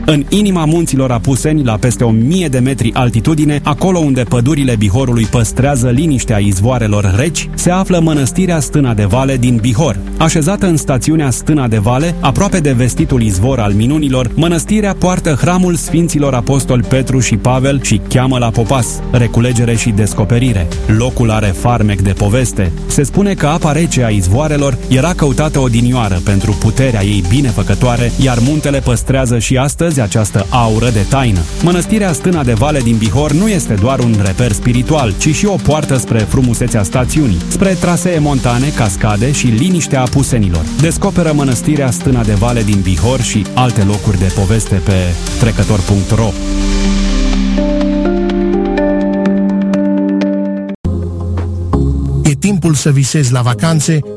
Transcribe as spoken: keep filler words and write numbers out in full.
În inima munților Apuseni, la peste o mie de metri altitudine, acolo unde pădurile Bihorului păstrează liniștea izvoarelor reci, se află mănăstirea Stâna de Vale din Bihor. Așezată în stațiunea Stâna de Vale, aproape de vestitul izvor al minunilor, mănăstirea poartă hramul Sfinților Apostoli Petru și Pavel și cheamă la popas, reculegere și descoperire. Locul are farmec de poveste. Se spune că apa rece a izvoarelor era căutată odinioară pentru puterea ei binefăcătoare, iar muntele păstrează și astăzi această aură de taină. Mănăstirea Stâna de Vale din Bihor nu este doar un reper spiritual, ci și o poartă spre frumusețea stațiunii, spre trasee montane, cascade și liniștea apusenilor. Descoperă mănăstirea Stâna de Vale din Bihor și alte locuri de poveste pe trecător punct ro. E timpul să visezi la vacanțe